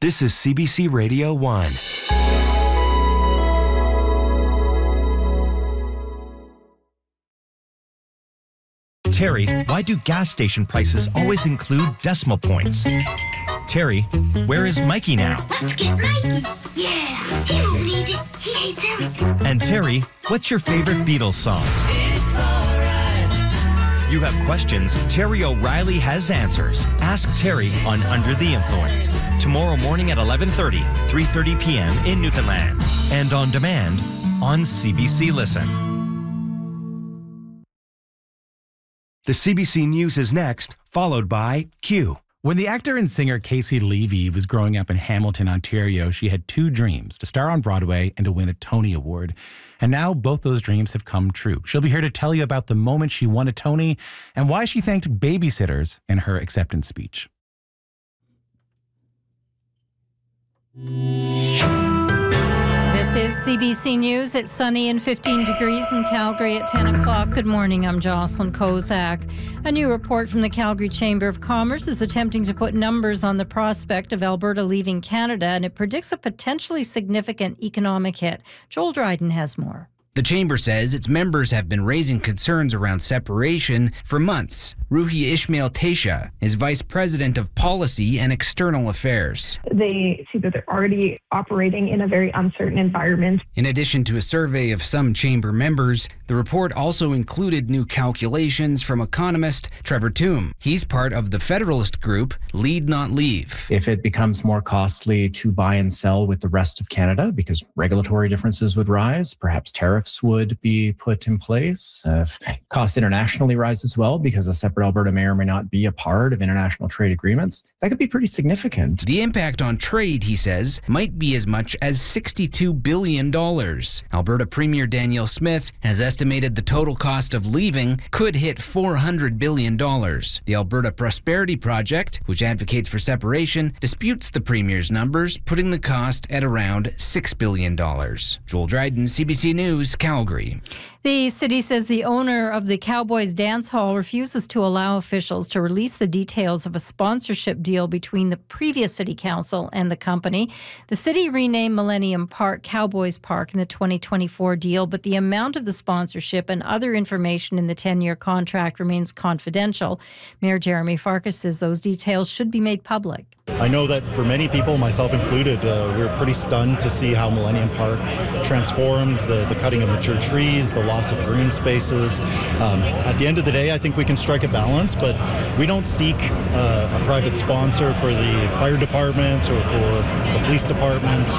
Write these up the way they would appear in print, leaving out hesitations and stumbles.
This is CBC Radio 1. Terry, why do gas station prices always include decimal points? Terry, where is Mikey now? Let's get Mikey. Yeah, he don't need it. He hates everything. And Terry, what's your favorite Beatles song? It's alright. You have questions, Terry O'Reilly has answers. Ask Terry on Under the Influence. Tomorrow morning at 11:30, 3:30 p.m. in Newfoundland. And on demand on CBC Listen. The CBC News is next, followed by Q. When the actor and singer Casey Levy was growing up in Hamilton, Ontario, she had two dreams, to star on Broadway and to win a Tony Award. And now both those dreams have come true. She'll be here to tell you about the moment she won a Tony and why she thanked babysitters in her acceptance speech. This is CBC News. It's sunny and 15 degrees in Calgary at 10 o'clock. Good morning, I'm Jocelyn Kozak. A new report from the Calgary Chamber of Commerce is attempting to put numbers on the prospect of Alberta leaving Canada, and it predicts a potentially significant economic hit. Joel Dryden has more. The Chamber says its members have been raising concerns around separation for months. Ruhi Ismail Taisha is Vice President of Policy and External Affairs. They see that they're already operating in a very uncertain environment. In addition to a survey of some Chamber members, the report also included new calculations from economist Trevor Toome. He's part of the Federalist group Lead Not Leave. If it becomes more costly to buy and sell with the rest of Canada because regulatory differences would rise, perhaps tariffs would be put in place. Costs internationally rise as well because a separate Alberta may or may not be a part of international trade agreements. That could be pretty significant. The impact on trade, he says, might be as much as $62 billion. Alberta Premier Danielle Smith has estimated the total cost of leaving could hit $400 billion. The Alberta Prosperity Project, which advocates for separation, disputes the Premier's numbers, putting the cost at around $6 billion. Joel Dryden, CBC News, Calgary. The city says the owner of the Cowboys Dance Hall refuses to allow officials to release the details of a sponsorship deal between the previous city council and the company. The city renamed Millennium Park Cowboys Park in the 2024 deal, but the amount of the sponsorship and other information in the 10-year contract remains confidential. Mayor Jeremy Farkas says those details should be made public. I know that for many people, myself included, we're pretty stunned to see how Millennium Park transformed, the cutting of mature trees, the loss of green spaces. At the end of the day, I think we can strike a balance, but we don't seek a private sponsor for the fire department or for the police department.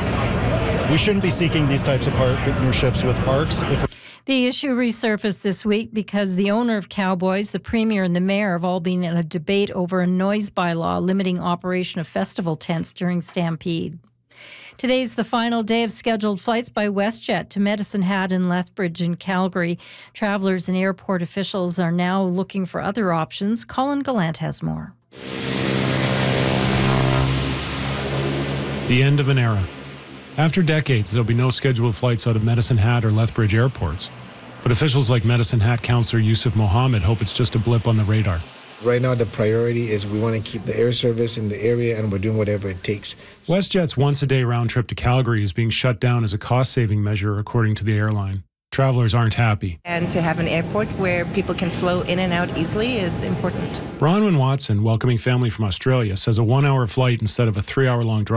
We shouldn't be seeking these types of partnerships with parks. The issue resurfaced this week because the owner of Cowboys, the Premier and the Mayor have all been in a debate over a noise bylaw limiting operation of festival tents during Stampede. Today's the final day of scheduled flights by WestJet to Medicine Hat and Lethbridge in Calgary. Travelers and airport officials are now looking for other options. Colin Gallant has more. The end of an era. After decades, there'll be no scheduled flights out of Medicine Hat or Lethbridge airports. But officials like Medicine Hat Councillor Yusuf Mohammed hope it's just a blip on the radar. Right now, the priority is we want to keep the air service in the area, and we're doing whatever it takes. WestJet's once-a-day round trip to Calgary is being shut down as a cost-saving measure, according to the airline. Travelers aren't happy. And to have an airport where people can flow in and out easily is important. Bronwyn Watson, welcoming family from Australia, says a 1-hour flight instead of a 3-hour-long drive